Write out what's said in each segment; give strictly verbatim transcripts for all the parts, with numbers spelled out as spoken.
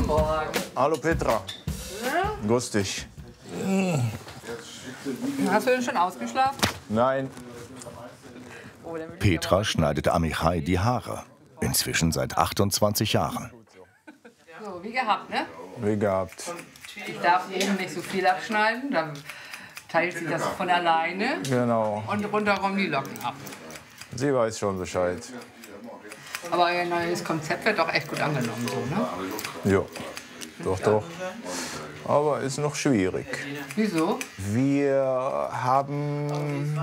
Guten Morgen. Hallo Petra. Ja? Grüß dich. Hast du denn schon ausgeschlafen? Nein. Oh, dann will ich Petra aber- schneidet Amichai die Haare. Inzwischen seit achtundzwanzig Jahren. So, wie gehabt, ne? Wie gehabt. Ich darf oben nicht so viel abschneiden, dann teilt sich das von alleine Genau. und rundherum die Locken ab. Sie weiß schon Bescheid. Aber euer neues Konzept wird doch echt gut angenommen, so, ne? Ja. Doch, doch. Aber ist noch schwierig. Wieso? Wir haben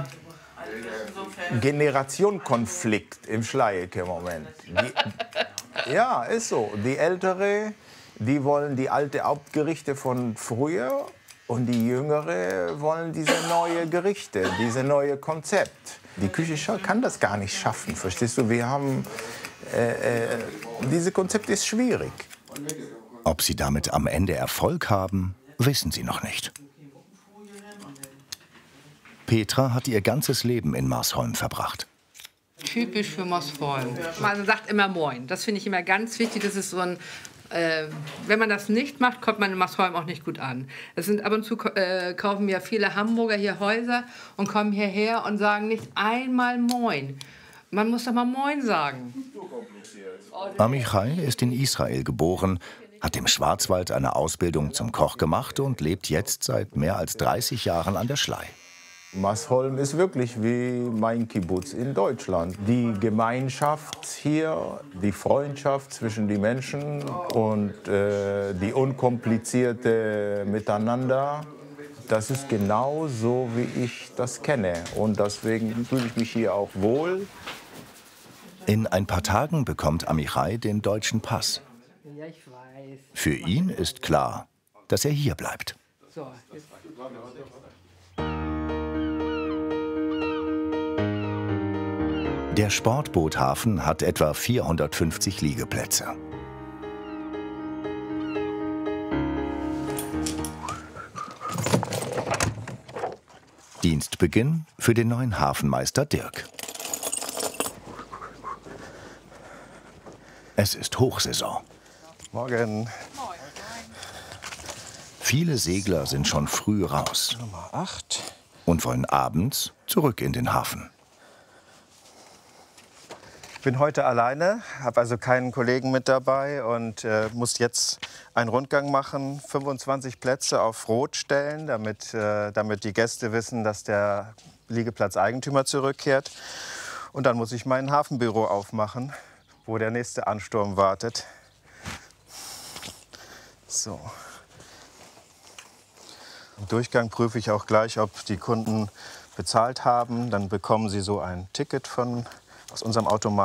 Generationenkonflikt im Schleieck im Moment. Die, ja, ist so. Die Ältere, die wollen die alte Hauptgerichte von früher und die Jüngere wollen diese neue Gerichte, diese neue Konzept. Die Küche kann das gar nicht schaffen, verstehst du? Wir haben, äh, äh, dieses Konzept ist schwierig. Ob sie damit am Ende Erfolg haben, wissen sie noch nicht. Petra hat ihr ganzes Leben in Marsholm verbracht. Typisch für Mosholm. Also sagt immer Moin. Das finde ich immer ganz wichtig. Das ist so ein, äh, wenn man das nicht macht, kommt man in Mosholm auch nicht gut an. Es sind ab und zu äh, kaufen ja viele Hamburger hier Häuser und kommen hierher und sagen nicht einmal Moin. Man muss doch mal Moin sagen. Amichai ist in Israel geboren, hat im Schwarzwald eine Ausbildung zum Koch gemacht und lebt jetzt seit mehr als dreißig Jahren an der Schlei. Marsholm ist wirklich wie mein Kibbutz in Deutschland. Die Gemeinschaft hier, die Freundschaft zwischen den Menschen und äh, die unkomplizierte Miteinander, das ist genau so, wie ich das kenne. Und deswegen fühle ich mich hier auch wohl. In ein paar Tagen bekommt Amichai den deutschen Pass. Ja, ich weiß. Für ihn ist klar, dass er hier bleibt. So, jetzt. Der Sportboothafen hat etwa vierhundertfünfzig Liegeplätze. Dienstbeginn für den neuen Hafenmeister Dirk. Es ist Hochsaison. Morgen. Viele Segler sind schon früh raus Nummer acht. und wollen abends zurück in den Hafen. Ich bin heute alleine, habe also keinen Kollegen mit dabei und äh, muss jetzt einen Rundgang machen, fünfundzwanzig Plätze auf Rot stellen, damit, äh, damit die Gäste wissen, dass der Liegeplatzeigentümer zurückkehrt. Und dann muss ich mein Hafenbüro aufmachen, wo der nächste Ansturm wartet. So. Im Durchgang prüfe ich auch gleich, ob die Kunden bezahlt haben. Dann bekommen sie so ein Ticket von, aus unserem Automaten.